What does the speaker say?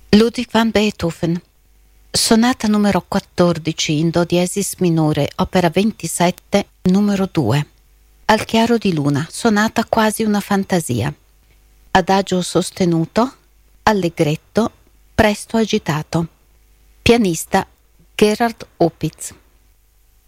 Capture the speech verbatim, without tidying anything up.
Ludwig van Beethoven, sonata numero quattordici in do diesis minore, opera ventisette, numero due. Al chiaro di luna, sonata quasi una fantasia. Adagio sostenuto, allegretto, presto agitato. Pianista Gerhard Opitz.